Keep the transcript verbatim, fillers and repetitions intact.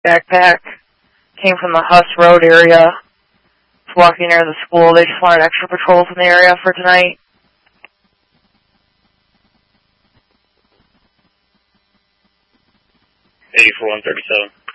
backpack. Came from the Huss Road area. Was walking near the school. They just wanted extra patrols in the area for tonight. eighty-four one thirty-seven.